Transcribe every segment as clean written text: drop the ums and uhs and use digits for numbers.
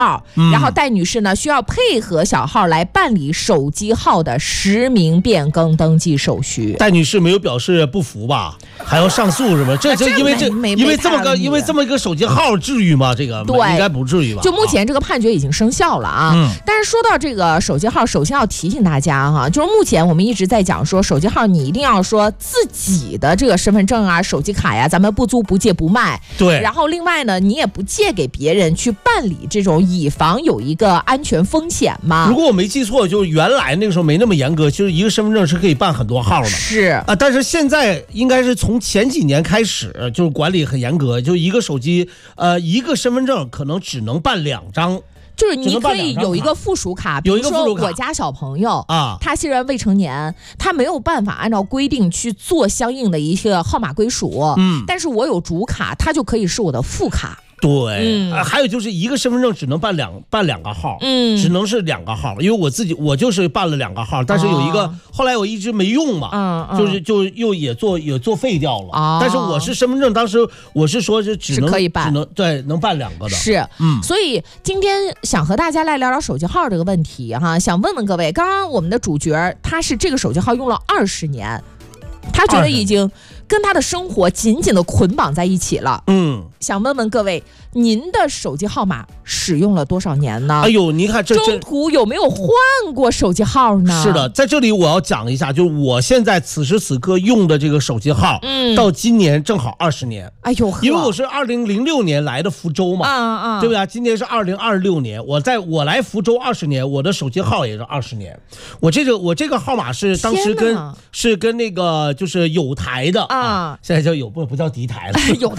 然后戴女士呢需要配合小号来办理手机号的实名变更登记手续。 戴女士没有表示不服吧？还要上诉是吧？这因为这么一个手机号至于吗？这个对应该不至于吧？ 就目前这个判决已经生效了啊。但是说到这个手机号，首先要提醒大家哈，就是目前我们一直在讲说手机号你一定要说自己的这个身份证啊、手机卡呀，咱们不租不借不卖。 对。 然后另外呢，你也不借给别人去办理这种，以防有一个安全风险嘛。 如果我没记错，就是原来那个时候没那么严格，就是一个身份证是可以办很多号的。 是啊，但是现在应该是从前几年开始，就是管理很严格，就一个手机，一个身份证可能只能办2张。 就是你可以有一个附属卡，比如说我家小朋友啊，他虽然未成年，他没有办法按照规定去做相应的一个号码归属，但是我有主卡，它就可以是我的副卡。 对，还有就是一个身份证只能办两个号，只能是2个号，因为我就是办了2个号，但是有一个后来我一直没用嘛，就又也作废掉了。但是我是身份证，当时我是说是只能可以办， 能办2个的。 是，所以今天想和大家来聊聊手机号这个问题哈，想问问各位，刚刚我们的主角他是这个手机号用了20年，他觉得已经跟他的生活紧紧的捆绑在一起了。想问问各位，您的手机号码使用了多少年呢？ 哎呦，你看中途有没有换过手机号呢？ 是的，在这里我要讲一下，就是我现在此时此刻用的这个手机号，到今年正好20年。 哎呦， 因为我是2006年来的福州嘛，对不对？今年是2026年，我来福州20年，我的手机号也是20年。我这个号码是当时跟那个就是有台的啊，现在叫不叫敌台了，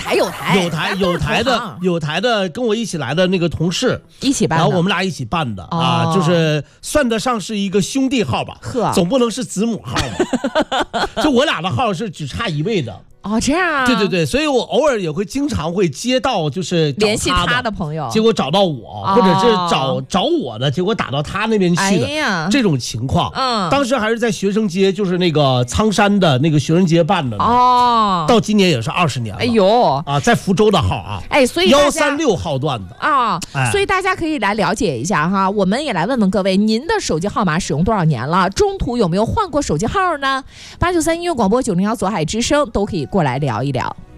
有台的跟我一起来的那个同事一起办的， 然后我们俩一起办的啊，就是算得上是一个兄弟号吧，总不能是子母号吧？就我俩的号是只差1位的。 这样啊？ 对，所以我偶尔也会经常会接到就是联系他的朋友， 结果找到我，或者是找我的，结果打到他那边去的，这种情况。当时还是在学生街，就是那个苍山的那个学生街办的到今年也是20年了。哎呦啊，在福州的号啊， 所以 136号段的啊，所以大家可以来了解一下哈。我们也来问问各位，您的手机号码使用多少年了？中途有没有换过手机号呢？893音乐广播901左海之声都可以过来聊一聊。